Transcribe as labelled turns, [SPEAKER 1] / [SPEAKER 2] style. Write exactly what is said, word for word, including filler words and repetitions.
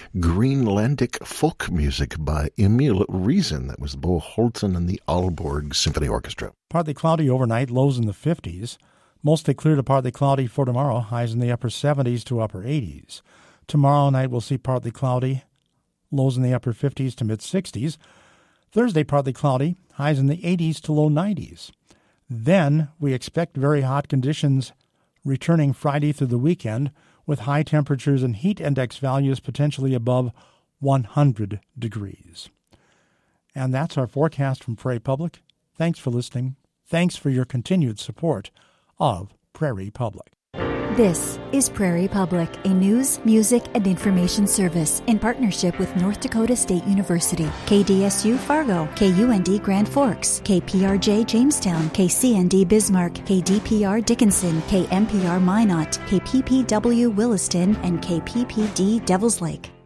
[SPEAKER 1] Greenlandic folk music by Emil Riesen. That was Bo Holten and the Aalborg Symphony Orchestra.
[SPEAKER 2] Partly cloudy overnight, lows in the fifties. Mostly clear to partly cloudy for tomorrow, highs in the upper seventies to upper eighties. Tomorrow night we'll see partly cloudy, lows in the upper fifties to mid-sixties. Thursday, partly cloudy, highs in the eighties to low nineties. Then we expect very hot conditions returning Friday through the weekend, with high temperatures and heat index values potentially above one hundred degrees. And that's our forecast from Prairie Public. Thanks for listening. Thanks for your continued support of Prairie Public.
[SPEAKER 3] This is Prairie Public, a news, music, and information service in partnership with North Dakota State University, K D S U Fargo, K U N D Grand Forks, K P R J Jamestown, K C N D Bismarck, K D P R Dickinson, K M P R Minot, K P P W Williston, and K P P D Devils Lake.